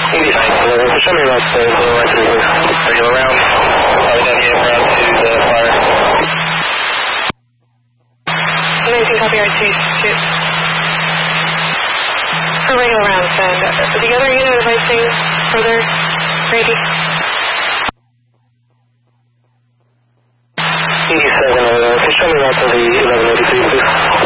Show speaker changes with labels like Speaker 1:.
Speaker 1: Show me around to the right through here. Are you around? Probably down here around to the fire.
Speaker 2: Amazing, copy RT. Shoot. For regular rounds, and the other unit advising further ready.
Speaker 1: 87, show me around to the 1183, please.